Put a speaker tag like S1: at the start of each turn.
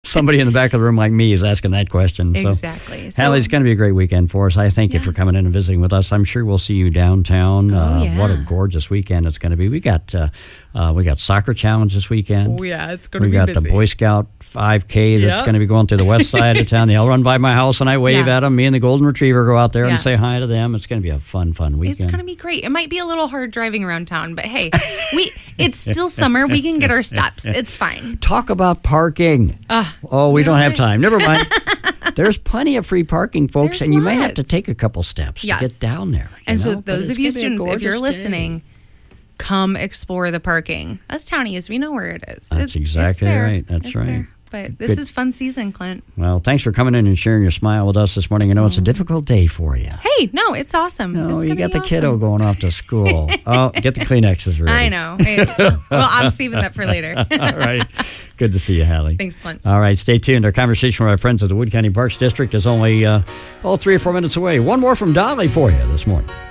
S1: Somebody in the back of the room like me is asking that question.
S2: Exactly.
S1: So, Hallie, it's going to be a great weekend for us. I thank you for coming in and visiting with us. I'm sure we'll see you downtown. What a gorgeous weekend it's going to be. We got soccer challenge this weekend.
S2: Oh, yeah, it's going to be busy.
S1: We got the Boy Scout 5K that's going to be going through the west side of town. They'll run by my house and I wave at them. Me and the Golden Retriever go out there and say hi to them. It's going to be a fun weekend.
S2: It's going to be great. It might be a little hard driving around town, but hey, it's still summer. We can get our steps. It's fine.
S1: Talk about parking. We don't have time. Never mind. There's plenty of free parking, folks, and you may have to take a couple steps to get down there.
S2: And so those of you students, if you're listening, come explore the parking. Us townies, we know where it is.
S1: That's exactly right. That's right.
S2: There. But this is fun season, Clint.
S1: Well, thanks for coming in and sharing your smile with us this morning. I know it's a difficult day for you.
S2: Hey, no, it's awesome.
S1: No, you got the kiddo going off to school. Get the Kleenexes ready.
S2: I know. Well, I'm saving that for later.
S1: All right. Good to see you, Hallie.
S2: Thanks, Clint.
S1: All right, stay tuned. Our conversation with our friends at the Wood County Parks District is only 3 or 4 minutes away. One more from Dolly for you this morning.